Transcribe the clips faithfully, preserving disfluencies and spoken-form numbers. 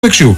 δεξιού.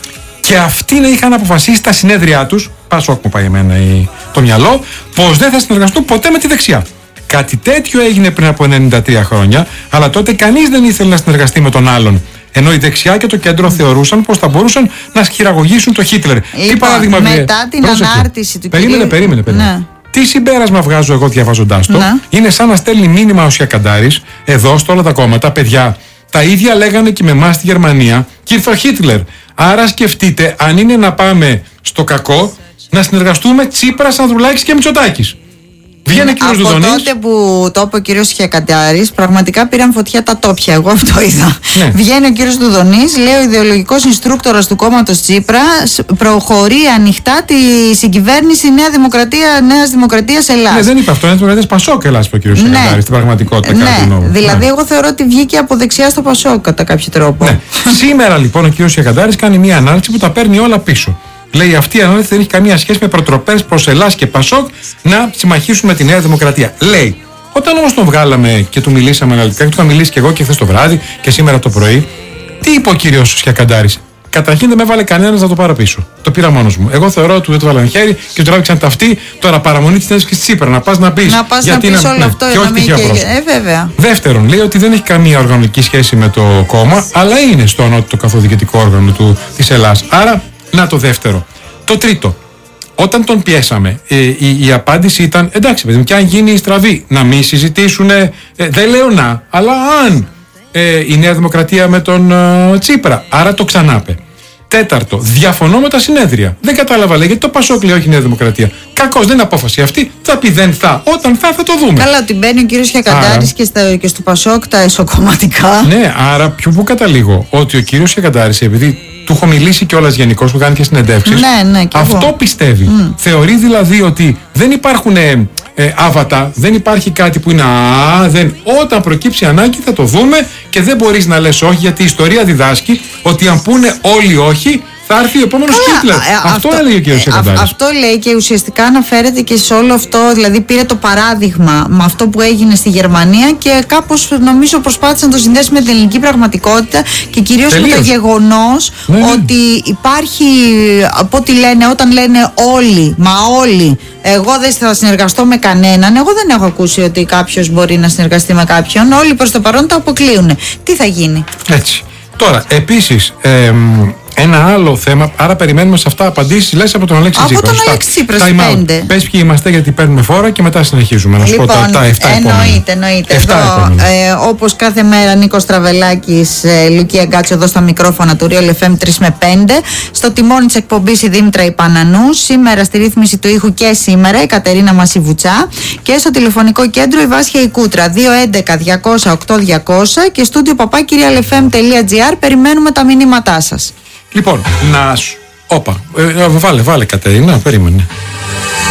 Και αυτοί να είχαν αποφασίσει στα συνέδριά τους, Πασόκ μου πάει εμένα το μυαλό, πως δεν θα συνεργαστούν ποτέ με τη δεξιά. Κάτι τέτοιο έγινε πριν από ενενήντα τρία χρόνια, αλλά τότε κανείς δεν ήθελε να συνεργαστεί με τον άλλον. Ενώ η δεξιά και το κέντρο θεωρούσαν πως θα μπορούσαν να σχηραγωγήσουν το Χίτλερ. Λοιπόν, τι παράδειγμα βγαίνει. Μετά την Πρόσεξε. ανάρτηση του Περίμενε, κυρίου... περίμενε, περίμενε. Ναι. Τι συμπέρασμα βγάζω εγώ διαβάζοντάς το? Ναι. Είναι σαν να στέλνει μήνυμα ο Σιακαντάρης εδώ στο όλα τα κόμματα, παιδιά. Τα ίδια λέγανε και με εμάς στη Γερμανία και ήρθε ο Χίτλερ. Άρα σκεφτείτε αν είναι να πάμε στο κακό να συνεργαστούμε Τσίπρας, Ανδρουλάκης και Μητσοτάκης. Βγαίνει ο κύριος Δουδονής. Από τότε που το είπε ο κύριος Χιακαντάρης, πραγματικά πήραν φωτιά τα τόπια. Εγώ αυτό είδα. Ναι. Βγαίνει ο κύριος Δουδονής, λέει ο ιδεολογικός инστρούκτορας του κόμματος Τσίπρα, προχωρεί ανοιχτά τη συγκυβέρνηση Νέα Δημοκρατία, Νέας Δημοκρατίας Ελλάς. Ναι, δεν είπε αυτό. Νέα Δημοκρατία Πασόκ Ελλάς, είπε ο κύριος Χιακαντάρης, ναι. Στην πραγματικότητα. Ναι, δηλαδή, ναι. Εγώ θεωρώ ότι βγήκε από δεξιά στο Πασόκ κατά κάποιο τρόπο. Ναι. Σήμερα λοιπόν ο κύριος Χιακαντάρης κάνει μια ανάλυση που τα παίρνει όλα πίσω. Λέει αυτή η ανάλυση δεν έχει καμία σχέση με προτροπές προς Ελλάς και Πασόκ να συμμαχίσουν με τη Νέα Δημοκρατία. Λέει, όταν όμως τον βγάλαμε και του μιλήσαμε αναλυτικά, και του είχα μιλήσει και εγώ και χθες το βράδυ και σήμερα το πρωί, τι είπε ο κύριος Χιακαντάρης? Καταρχήν δεν με έβαλε κανένας να το πάρω πίσω. Το πήρα μόνος μου. Εγώ θεωρώ ότι δεν το βάλανε χέρι και του τράβηξαν ταυτί. Τώρα παραμονή της συνέντευξης Τσίπρα. Να πας να πεις. Να πας να πεις όλο αυτό και όχι τυχαία πρόσωπα. Ε, βέβαια. Δεύτερον, λέει ότι δεν έχει καμία οργανωτική σχέση με το κόμμα, αλλά είναι στο ανώτατο καθοδικητικό όργανο της Ελλάς. Άρα, να το δεύτερο. Το τρίτο, όταν τον πιέσαμε, ε, η, η απάντηση ήταν εντάξει, παιδί μου, και αν γίνει η στραβή, να μην συζητήσουν. Ε, δεν λέω να, αλλά αν ε, η Νέα Δημοκρατία με τον ε, Τσίπρα. Άρα το ξανάπε. Τέταρτο, διαφωνώ με τα συνέδρια. Δεν κατάλαβα, λέει, γιατί το Πασόκ λέει όχι Νέα Δημοκρατία. Κακώς, δεν είναι απόφαση αυτή. Θα πει δεν θα. Όταν θα, θα το δούμε. Καλά, ότι μπαίνει ο κύριος Χιακαντάρης και, και στο Πασόκ τα εσωκομματικά. Ναι, άρα ποιο που καταλήγω, ότι ο κύριος Χιακαντάρης, επειδή του έχω μιλήσει κιόλας γενικώς, που κάνει και συνεντεύξεις. Ναι, ναι, και αυτό εγώ. πιστεύει. Mm. Θεωρεί δηλαδή ότι δεν υπάρχουν ε, ε, άβατα, δεν υπάρχει κάτι που είναι α, δεν. Όταν προκύψει ανάγκη θα το δούμε και δεν μπορείς να λες όχι, γιατί η ιστορία διδάσκει ότι αν πούνε όλοι όχι, θα έρθει ο επόμενος Χίτλερ. Ε, αυτό, αυτό έλεγε ο κύριος Χιακαντάρης. Αυτό λέει και ουσιαστικά αναφέρεται και σε όλο αυτό. Δηλαδή πήρε το παράδειγμα με αυτό που έγινε στη Γερμανία και κάπως νομίζω προσπάθησε να το συνδέσει με την ελληνική πραγματικότητα και κυρίως Τελείως. με το γεγονός ναι, ναι. ότι υπάρχει, από ό,τι λένε, όταν λένε όλοι, μα όλοι, εγώ δεν θα συνεργαστώ με κανέναν. Εγώ δεν έχω ακούσει ότι κάποιος μπορεί να συνεργαστεί με κάποιον. Όλοι προς το παρόν το αποκλείουν. Τι θα γίνει? Έτσι. Τώρα, επίσης, ε, ένα άλλο θέμα, άρα περιμένουμε σε αυτά απαντήσεις, λες από τον Αλέξη Τσίπρα. Από τον Αλέξη Τσίπρα, πέντε. Πες ποιοι είμαστε, γιατί παίρνουμε φόρα και μετά συνεχίζουμε. Να σου λοιπόν, πω τα, τα εφτά επόμενα. Εννοείται, εννοείται. Εδώ, ε, όπως κάθε μέρα, Νίκος Τραβελάκης, ε, Λουκία Γκάτσο εδώ στα μικρόφωνα του Real εφ εμ τρία με πέντε. Στο τιμόνι της εκπομπής η Δήμητρα Ιπανανού. Σήμερα στη ρύθμιση του ήχου και σήμερα η Κατερίνα Μασιβουτσά. Και στο τηλεφωνικό κέντρο η Βάσια Ικούτρα. δύο έντεκα διακόσια οκτώ διακόσια και στούντιο παπάκι real f m τελεία g r. Περιμένουμε τα μηνύματά σας. Λοιπόν, να σου. Όπα, ε, βάλε, βάλε Κατερίνα, περίμενε.